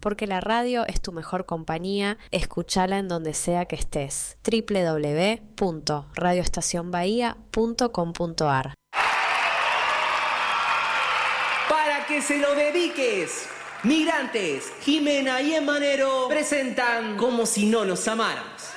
porque la radio es tu mejor compañía. Escúchala en donde sea que estés. www.radioestacionbahía.com.ar. Para que se lo dediques. Migrantes, Jimena y Emanero presentan Como si no nos amáramos.